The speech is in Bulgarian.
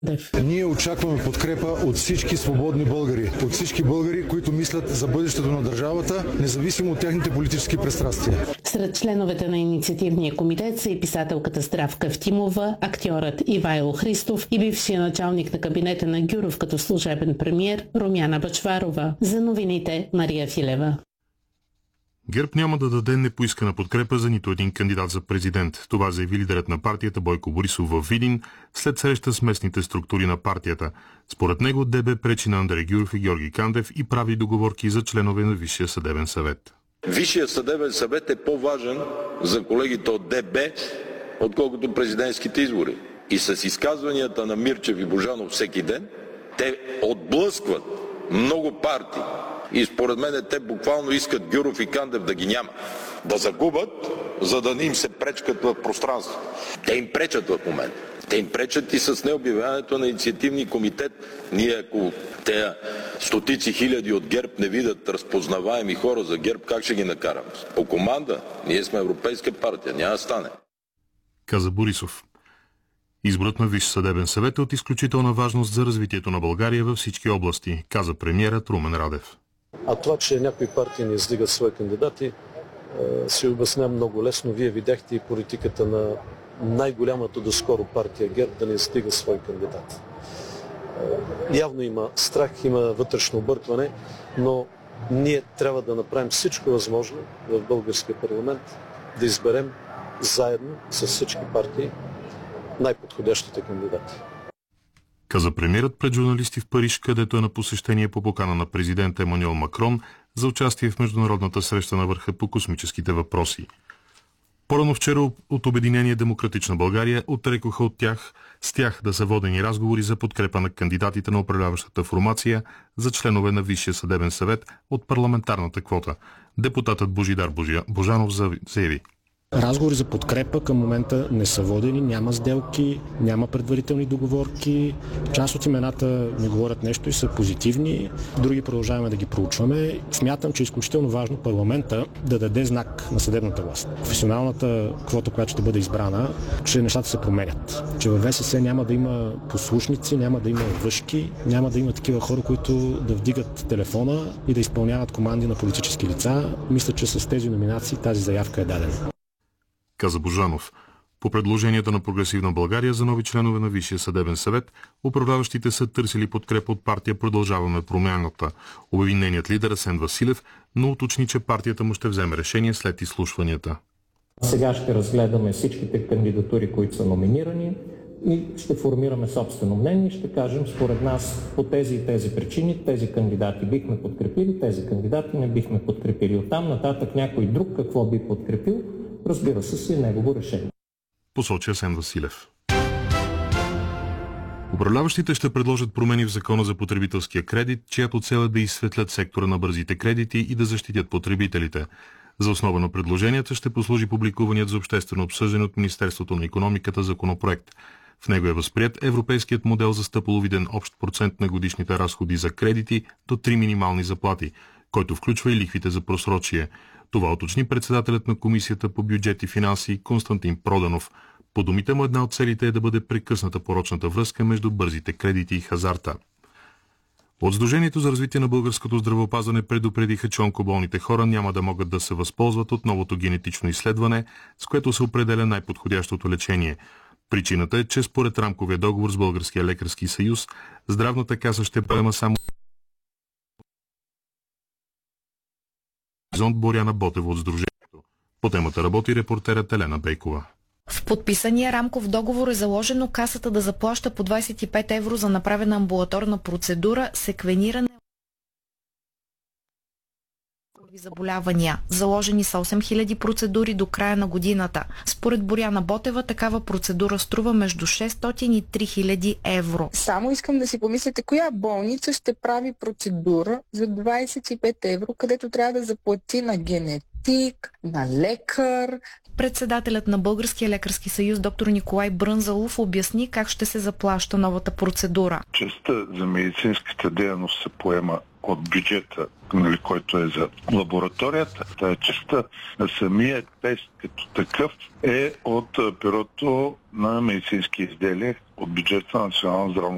Ние очакваме подкрепа от всички свободни българи, от всички българи, които мислят за бъдещето на държавата, независимо от техните политически пристрастия. Сред членовете на инициативния комитет са и писателката Здравка Евтимова, актьорът Ивайло Христов и бившия началник на кабинета на Гюров като служебен премиер Румяна Бъчварова. За новините Мария Филева. ГЕРБ няма да даде непоискана подкрепа за нито един кандидат за президент. Това заяви лидерът на партията Бойко Борисов във Видин след среща с местните структури на партията. Според него ДБ пречи на Андрей Гюров и Георги Кандев и прави договорки за членове на Висшия съдебен съвет. Висшия съдебен съвет е по-важен за колегите от ДБ, отколкото президентските избори. И с изказванията на Мирчев и Божанов всеки ден, те отблъскват много партии. И според мен те буквално искат Гюров и Кандев да ги няма. Да загубят, за да не им се пречкат в пространство. Те им пречат в момента. Те им пречат и с необявяването на инициативни комитет. Ние, ако те стотици хиляди от ГЕРБ не видят разпознаваеми хора за ГЕРБ, как ще ги накараме? По команда. Ние сме европейска партия. Няма да стане. Каза Борисов. Изборът на Висш съдебен съвет е от изключителна важност за развитието на България във всички области, каза премиерът Румен Радев. А това, че някои партии не издигат свои кандидати, си обясня много лесно. Вие видяхте и политиката на най-голямата доскоро партия ГЕРБ да не издига свои кандидати. Явно има страх, има вътрешно объркване, но ние трябва да направим всичко възможно в българския парламент да изберем заедно с всички партии най-подходящите кандидати. Каза премиерът пред журналисти в Париж, където е на посещение по покана на президента Емануел Макрон за участие в международната среща на върха по космическите въпроси. По-рано вчера от Обединение Демократична България отрекоха с тях да са водени разговори за подкрепа на кандидатите на управляващата формация за членове на Висшия съдебен съвет от парламентарната квота. Депутатът Божидар Божанов заяви. Разговори за подкрепа към момента не са водени, няма сделки, няма предварителни договорки. Част от имената ми говорят нещо и са позитивни, други продължаваме да ги проучваме. Смятам, че е изключително важно парламента да даде знак на съдебната власт. Професионалната квота, която ще бъде избрана, че нещата се променят. Че във ВСС няма да има послушници, няма да има въшки, няма да има такива хора, които да вдигат телефона и да изпълняват команди на политически лица. Мисля, че с тези номинации тази заявка е дадена. Каза Божанов. По предложенията на Прогресивна България за нови членове на Висшия съдебен съвет, управляващите са търсили подкрепа от партия Продължаваме промяната. Обяви нейният лидер Асен Василев, но уточни, че партията му ще вземе решение след изслушванията. Сега ще разгледаме всичките кандидатури, които са номинирани и ще формираме собствено мнение и ще кажем според нас по тези и тези причини, тези кандидати бихме подкрепили, тези кандидати не бихме подкрепили. Оттам нататък някой друг какво би подкрепил, разбира се, си негово решение. Посочи Асен Василев. Управляващите ще предложат промени в Закона за потребителския кредит, чиято цел е да изсветлят сектора на бързите кредити и да защитят потребителите. За основа на предложенията ще послужи публикуваният за обществено обсъждане от Министерството на икономиката законопроект. В него е възприет европейският модел за стъпаловиден общ процент на годишните разходи за кредити до 3 минимални заплати, който включва и лихвите за просрочие. Това уточни председателят на Комисията по бюджет и финанси Константин Проданов. По думите му, една от целите е да бъде прекъсната порочната връзка между бързите кредити и хазарта. От Сдружението за развитие на българското здравеопазване предупредиха, че онкоболните хора няма да могат да се възползват от новото генетично изследване, с което се определя най-подходящото лечение. Причината е, че според рамковия договор с Българския лекарски съюз, здравната каса ще поема само Боряна Ботева от Сдружението. По темата работи репортерът Елена Бейкова. В подписания рамков договор е заложено касата да заплаща по 25 евро за направена амбулаторна процедура секвениране заболявания. Заложени са 8000 процедури до края на годината. Според Боряна Ботева, такава процедура струва между 600 и 3000 евро. Само искам да си помислите, коя болница ще прави процедура за 25 евро, където трябва да заплати на генетик, на лекар. Председателят на Българския лекарски съюз доктор Николай Брънзалов обясни как ще се заплаща новата процедура. Частта за медицинската дейност се поема от бюджета, който е за лабораторията. Тая частта на самия тест като такъв е от бюрото на медицински изделия от бюджета на Национално здравно